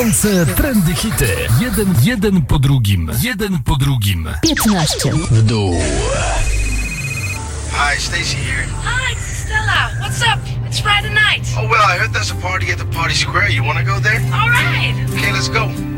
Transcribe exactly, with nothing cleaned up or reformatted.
Trendy hity. Jeden, jeden po drugim. Jeden po drugim. piętnaście. W dół. Hi, Stacy here. Hi, Stella. What's up? It's Friday night. Oh, well, I heard there's a party at the Party Square. You want to go there? All right. Okay, let's go.